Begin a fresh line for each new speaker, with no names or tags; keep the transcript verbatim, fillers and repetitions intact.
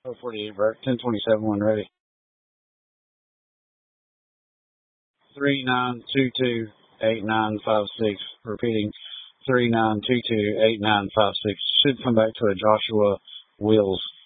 oh forty-eight, Brett. ten twenty-seven when ready. three nine two two eight nine five six. Repeating, three nine two two eight nine five six. Should come back to a Joshua Wills.